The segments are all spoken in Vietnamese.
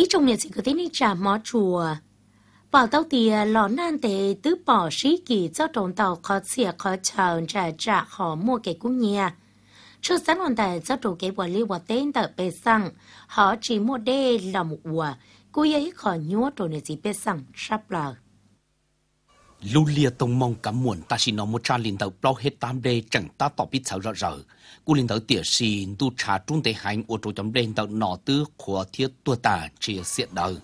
ý trong này chỉ có tên đi trả mỏ chùa bỏ tàu tìa lò nan tệ tứ bỏ sĩ kỳ cho trộn tàu khó xìa khó chờ trả khó mua cái cũng nhẹ trước sáng hoàn tại cho trộn cái quả liu quả tên tờ bê xăng họ chỉ mua đê là một quả cô ấy khó nhúa trộn này chỉ bê xăng sắp lờ lưu lia tông mong cảm muộn ta chỉ nói một cha liên đầu bao hết 8 đê chẳng ta tỏ biết sao rõ rõ cô liên đầu tiệt xì tu trà trung tế hành ô tô chấm đen đầu nọ tư của thiết tua tà chia xiết đời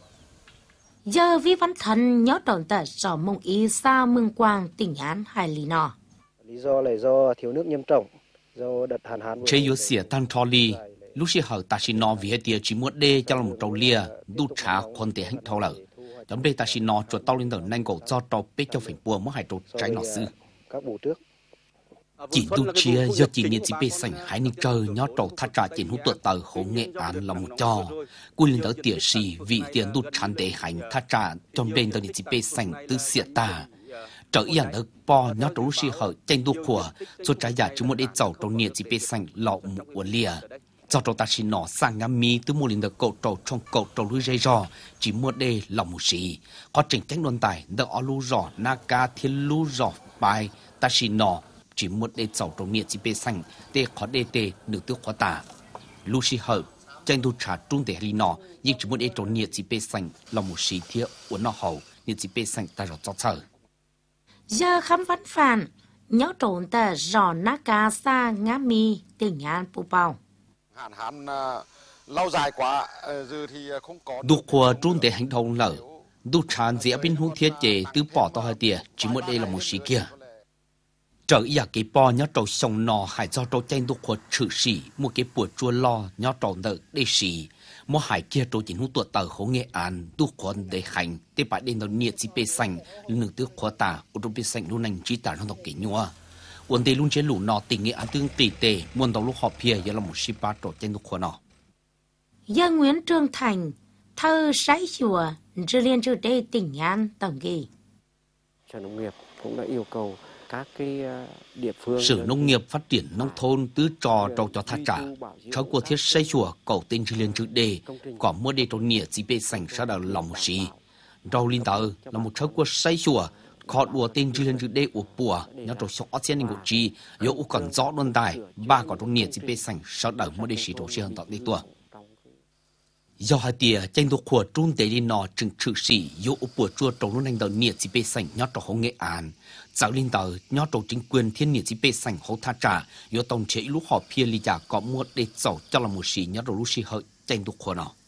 giờ vi văn thần nhớ trộn tờ rõ mong ý xa mương quang tỉnh án hai lý nọ lý do là do thiếu nước nghiêm trọng do đợt hạn hán chế yếu xỉa tan thò li lúc xưa hở ta chỉ nói vì hết tiệt chỉ muốn đê cho lòng trâu lia tu trà con tế hành thâu lợ chấm đây ta chỉ nói chuột tao lên đầu nhanh cổ cho trâu bê cho phải bùa mất hai trâu trái nọ sư các vụ trước chỉ tu chia do chỉ niệm chỉ bê sành hái nên trời nhớ trâu thắt trả tiền hút tuột tờ hổ nghệ án là một cho cú lên đầu tiệt xì vì tiền tu chán tế hành thắt trả trong bên đầu chỉ bê sành tư xiết ta trở ý được po nhớ trâu lúc xưa hở tranh tu của số trái giả chỉ muốn để giàu trâu niệm chỉ bê sành lọ một lia cho trâu ta chỉ nọ sang ngắm mi từ mua lên được cột trâu trong cột trâu lưới dây rò chỉ mua đê lòng một xì có trình tránh luân tài đỡ ở lú rò na ca thiên lú rò bài ta chỉ nọ chỉ mua đê giàu trâu nhiệt chỉ bê xanh đê khó đê tê được tước khó tả lú xì hở tranh tu trả trung tệ li nọ nhưng chỉ mua đê trâu nhiệt chỉ bê xanh lòng một xì thiệt uốn nọ hậu nhiệt chỉ bê xanh ta rò cho chờ giờ khám văn phản nhớ trộn tờ rò na ca sa ngá mi tỉnh an pu bao hạn hán lâu dài quá giờ thì không có đục của trung tế hành thông lở đục tràn dĩa bên hung thiết chế từ bỏ to hai tia chỉ một đây là một xí kia trở ý cái bò nhớ trâu sông nò hải do trâu tranh đục của chữ xỉ một cái bùa chua lo nhớ trâu nợ để xỉ một hải kia trâu chính hung tuột tờ hố nghệ án đục của để hành để bãi đền đầu nhiệt chỉ bê xanh nửa tước khó tả ô tô bê xanh luôn nành chỉ tả nó đọc kỹ nhua vấn đề luôn chế lũ nọ tình nghĩa án tương tỷ tệ muốn đầu lúc họp phía giờ là một ship ba trâu tranh đục của nọ giờ Nguyễn Trương Thành thơ sái chùa chưa liên chưa đây tỉnh an tổng kỳ Sở Nông nghiệp cũng đã yêu cầu các cái địa phương Sở Nông nghiệp Phát triển Nông thôn tứ trò trâu cho thắt trả cháu của thiết xây chùa cầu tên chưa liên chữ đề có mua đề trâu nhẹ chỉ bê sành sau đó lòng một xí rau linh tờ là một cháu của xây chùa khó đùa tên chưa liên chữ đề của bùa nhớ trâu sọc ớt sen của chi yếu còn rõ luôn tài ba có trâu nhẹ chỉ bê sành sau đó mua đề xí trâu xe hơn tọt đi tua do hai tia tranh đồ của trung tế đi nọ chừng trừ sĩ yếu bùa chua trâu luôn anh đầu nhiệt chỉ bê sành nhớ trâu hậu nghệ án giáo linh tờ nhớ trâu chính quyền thiên nhiệt chỉ bê sành hậu tha trả yếu tổng chế lúc họ phía lý giả có mua để giàu cho là một sĩ nhớ trâu lúc sĩ hợi tranh đồ của nó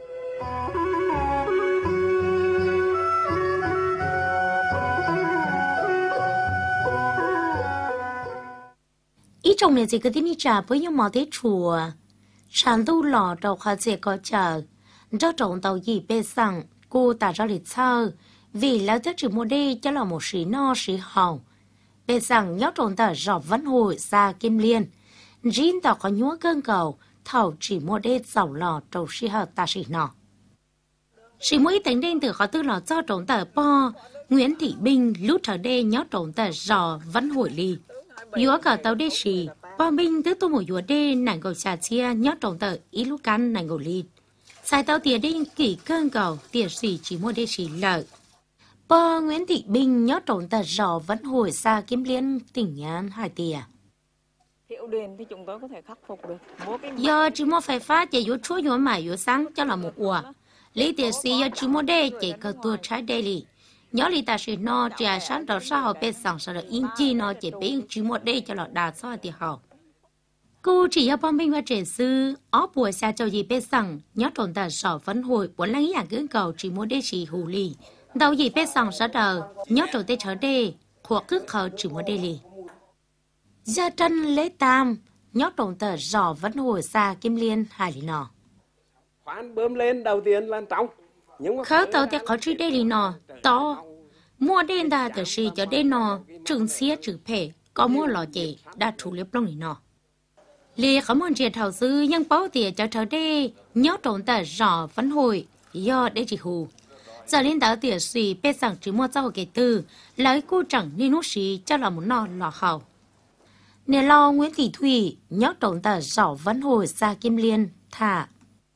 ý trong này chỉ có tin đi trả với những món thế chùa sản tu lò đầu khá dễ có chờ cho trộn tàu gì bê xăng cô ta ra lịch sơ vì lão thiết chỉ mua đi cho là một sĩ no sĩ hầu bê xăng nhớ trộn tàu rõ vẫn hồi xa kim liên riêng tàu có nhúa cơn cầu thầu chỉ mua đi giàu lò trầu sĩ hầu ta sĩ nọ sĩ mũi tính đến từ khó tư lò cho trộn tàu po Nguyễn Thị Bình lúc trở đây nhớ trộn tàu rõ vẫn hồi ly yếu cả tàu đê sĩ Bà Minh tới tôi một dùa đê nàng cầu xà chia nhớ trộn tờ ý lúc căn nàng cầu lít. Sai tao tiền đinh kỷ cơn cầu tiền xỉ chỉ mua đê xỉ lợi. Bà Nguyễn Thị Bình nhớ trộn tờ rõ vẫn hồi xa kiếm liên tỉnh án hai tìa. Hiệu điện thì chúng tôi có thể khắc phục được. Do chỉ mua phải phát chỉ yếu chúa yếu mải yếu sáng cho là một ủa. Lý tiền xỉ do chỉ mua đê chỉ cầu tua trái đê lì. Nhớ lý ta sĩ nó chỉ sáng đầu sau họ bê sẵn sau đó in chi nó chỉ bê chỉ mua đê cho là đà sau thì họ. Cô chỉ ở bom binh và trẻ sư, ở buổi xa châu gì bê sẵn, nhớ trộn tờ sỏ vấn hồi, bốn lãnh nhà gương cầu chỉ mua đê chỉ hù lì. Đầu gì bê sẵn sau đó, nhớ trộn tê trở đê, hoặc cứ khờ chỉ mua đê lì. Gia trân lễ tam, nhớ trộn tờ sỏ vấn hồi xa kim liên hai lì nọ. Khoan bơm lên đầu tiên là trong. Khớ tàu tê khó truy đê lì nọ, to. Mua đê đà tờ sĩ cho đê nọ, trừng xía trừ phê, có mua lò chị, đã thủ liếp lông lì nọ. Lê khám ơn triệt thảo sư nhưng báo tiền cho trở đê nhớ trộn tờ rõ vấn hồi do đê chỉ hù. Giờ lên táo tiền suy bê sẵn chỉ mua cho kể từ lấy cô chẳng nên nút xí cho là một nọ lọ hào. Nè lo Nguyễn Thị Thủy nhớ trộn tờ rõ vấn hồi xa kim liên thả.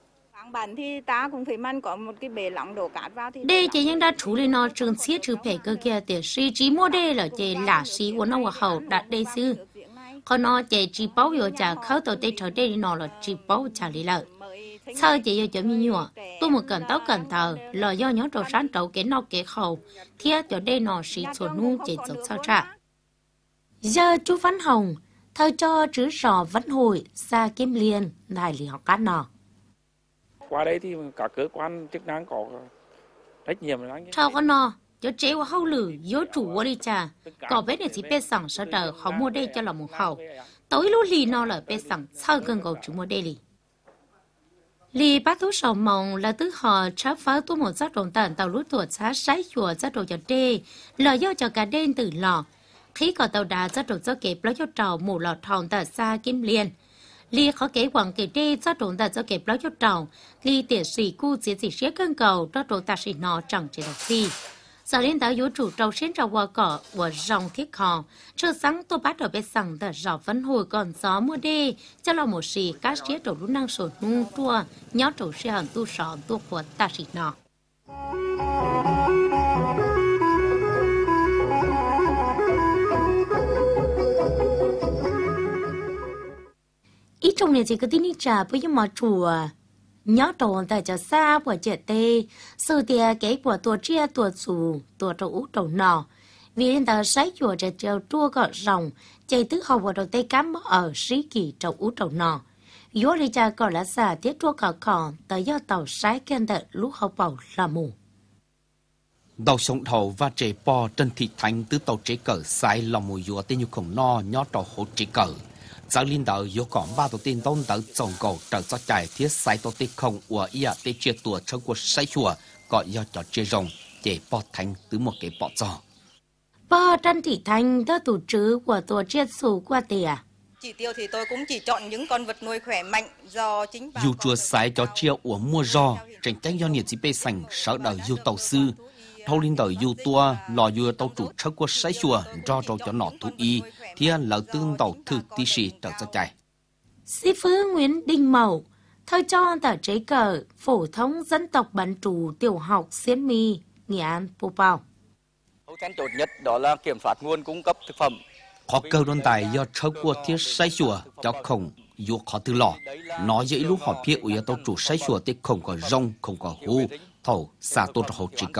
Bản thì ta cũng phải mang có một cái bể lắng đổ cát vào thì đây chỉ những đã chủ lý nó trường xiết trừ phải cơ kia để suy chỉ mua đây là chỉ là sĩ của nó hậu đặt đây sư còn nó chỉ bao giờ trả khấu tàu tây trở đây nó là chỉ bao trả lý lợi sau chỉ cho mình nhựa tôi một cần thờ là do nhóm trâu sáng trâu cái nó cái khẩu thiết cho đây nó sĩ số nu chỉ dọc sao trả giờ chú Văn Hồng thơ cho chữ sò vẫn hồi xa Kim Liên đại lý học cát nọ qua đây thì cả cơ quan chức năng có trách nhiệm lắm. Sau con nọ cho chế của hậu lử yếu chủ của đi cha có bé này chỉ bé sẵn sợ đời họ mua đây cho là một hậu tối lúc lì nó là bé sẵn sau gần cầu chủ mua đây lì lì bác tú sầu mộng là tứ họ chấp phá tu một giác đồng tận tàu lút tuột xá sái chùa giác đồ cho đê lời do cho cả đêm từ lò khi có tàu đá giác đồ cho kẹp lấy cho trầu mù lọt thòng tại xa Kim Liên lì khó kế quảng kể đê giác đồ tại cho kẹp lấy cho trầu lì tiệt sĩ cu chỉ xế cân cầu đó đồ ta sĩ nó chẳng chỉ được gì giờ đến tới yếu chủ trâu xến trâu qua cỏ của dòng thiết kho trước sáng tôi bắt đầu biết rằng là rõ vẫn hồi còn gió mua đê cho là một xì cá xế trâu lúc năng sổ nung tua nhó trâu xế hẳn tu sọ tu của ta sĩ nọ ít trong này chỉ có tin đi trà với những món chùa nhớ trộn tại cho xa của trẻ tê sự tiề kế của tua chia tua xù tua trâu út trâu nọ vì hiện tại sấy chùa trẻ trâu tua gọt rồng chạy tứ hậu của đầu tây cắm ở sĩ kỳ trâu út trâu nọ yếu đi cha còn là xa tiết tua cỏ cỏ tới do tàu sấy kênh đợi lúc hậu bảo là mù đầu sống thầu và trẻ bò trên thị thành từ tàu chế cờ sai lòng mùi dùa tên như khổng no nhớ trò hỗ chế cờ giáo liên đạo yếu còn ba tổ tiên tôn tới tổng cầu trở cho trải thiết sai tổ tiên không của ia tê chia tua cho cuộc sai chùa gọi do trò chia rồng để bò thành từ một cái bò giò bò trên thị thành đó tổ chữ của tổ chia số qua tìa chỉ tiêu thì tôi cũng chỉ chọn những con vật nuôi khỏe mạnh do chính bà dù chùa sai cho chia của mua giò tranh tranh do nhiệt chỉ bê sành sợ đời yêu tàu sư thâu liên đời yêu tua lò yêu tàu chủ cho cuộc sai chùa do cho nọ thú y thiên lỡ tương tàu thực tí sĩ trở cho chạy sĩ phứ Nguyễn Đình Mậu thơ cho tờ chế cờ phổ thông dân tộc bán trù tiểu học Xiên Mi Nghệ An Pù Pào đấu tranh tốt nhất đó là kiểm soát nguồn cung cấp thực phẩm khó cơ đôn tài do trâu của thiết sai chùa cho khổng dù khó từ lò nói dễ lúc họ phía ủy tàu chủ sai chùa thì không có rong không có hù thầu xa tôn hồ chỉ cờ